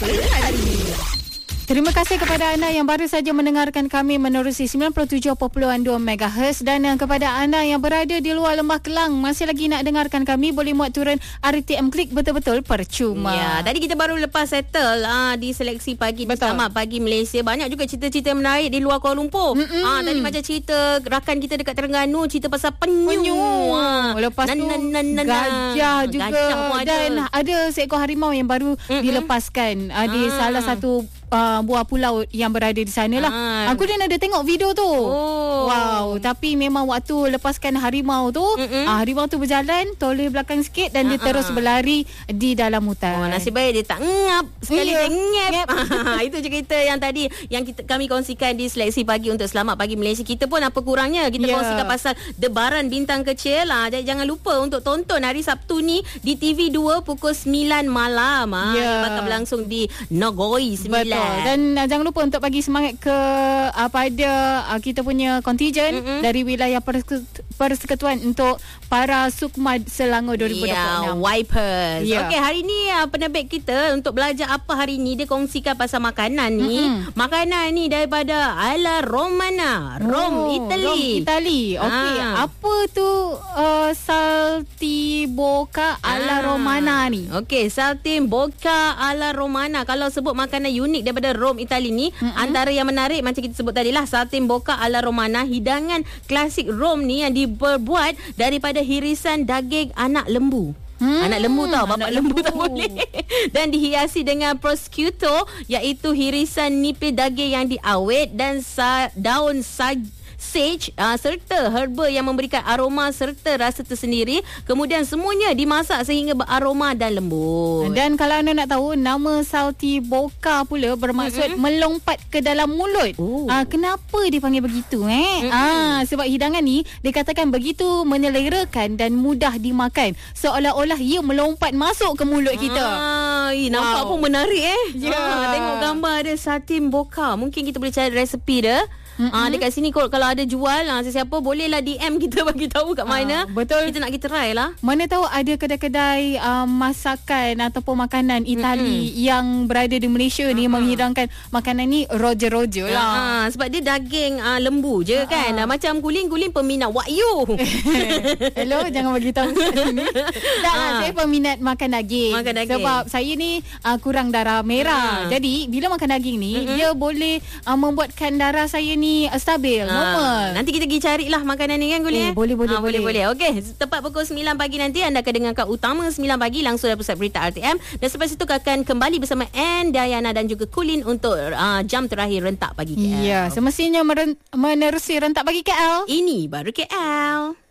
apa hari ini. Terima kasih kepada anda yang baru saja mendengarkan kami menerusi 97.2 MHz dan kepada anda yang berada di luar Lembah Kelang masih lagi nak dengarkan kami, boleh muat turun RTM Klik, betul-betul percuma. Ya, tadi kita baru lepas settle di seleksi pagi di Selamat Pagi Malaysia. Banyak juga cerita-cerita menarik di luar Kuala Lumpur. Tadi macam cerita rakan kita dekat Terengganu, cerita pasal penyu. Lepas tu gajah juga, dan ada seekor harimau yang baru dilepaskan di salah satu buah pulau yang berada di sana lah. Aku dah ada tengok video tu. Wow, tapi memang waktu lepaskan harimau tu, harimau tu berjalan toleh belakang sikit dan dia terus berlari di dalam hutan. Nasib baik dia tak ngap. Sekali dia ngap. Itu cerita yang tadi yang kami kongsikan di seleksi pagi untuk Selamat Pagi Malaysia. Kita pun apa kurangnya kita kongsikan pasal debaran bintang kecil. Jadi jangan lupa untuk tonton hari Sabtu ni di TV2 pukul 9 malam. Bakal berlangsung di Nogoi 9. Dan jangan lupa untuk bagi semangat pada kita punya kontijen dari wilayah Persekutuan untuk para Sukma Selangor 2026. Wipers. Okey, hari ni penerbit kita untuk belajar apa hari ni, dia kongsikan pasal makanan ni. Makanan ni daripada Alla Romana, Rom Itali. Okey, apa tu saltimbocca alla Romana ni? Okey, saltimbocca alla Romana. Kalau sebut makanan unik daripada Rom Itali ni, antara yang menarik macam kita sebut tadi lah, saltimbocca alla Romana, hidangan klasik Rom ni yang dibuat daripada hirisan daging anak lembu. Anak lembu tau, bapak lembu tak boleh. Dan dihiasi dengan prosciutto, iaitu hirisan nipis daging yang diawet, dan daun sage serta herba yang memberikan aroma serta rasa tersendiri. Kemudian semuanya dimasak sehingga beraroma dan lembut. Dan kalau anda nak tahu, nama saltimbocca pula bermaksud melompat ke dalam mulut. Kenapa dipanggil begitu? Sebab hidangan ni dikatakan begitu menyelerakan dan mudah dimakan, seolah-olah ia melompat masuk ke mulut kita. Nampak pun menarik tengok gambar dia saltimbocca. Mungkin kita boleh cari resepi dia. Dekat sini kalau ada jual, sesiapa bolehlah DM kita, bagi tahu kat mana. Betul. Kita nak try lah. Mana tahu ada kedai-kedai masakan ataupun makanan Itali yang berada di Malaysia ni menghidangkan makanan ni roger-roger lah. Sebab dia daging lembu je kan. Macam guling-guling peminat wagyu. Hello, jangan bagi tahu kat sini. Saya peminat makan daging. Sebab saya ni kurang darah merah. Jadi bila makan daging ni, dia boleh membuatkan darah saya ni stabil, normal. Nanti kita pergi carilah makanan ni kan, Guling? Boleh. Okey, tepat pukul 9 pagi nanti anda akan dengarkan Utama 9 pagi langsung dari Pusat Berita RTM. Dan selepas itu akan kembali bersama Ann, Dayana dan juga Kulin untuk jam terakhir Rentak Pagi KL. Ya, semestinya menerusi Rentak Pagi KL. Ini baru KL.